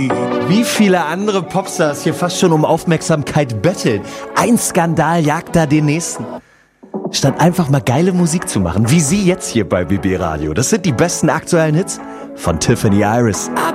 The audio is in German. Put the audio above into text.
Wie viele andere Popstars hier fast schon um Aufmerksamkeit betteln. Ein Skandal jagt da den nächsten. Statt einfach mal geile Musik zu machen, wie sie jetzt hier bei BB Radio. Das sind die besten aktuellen Hits von Tiffany Iris.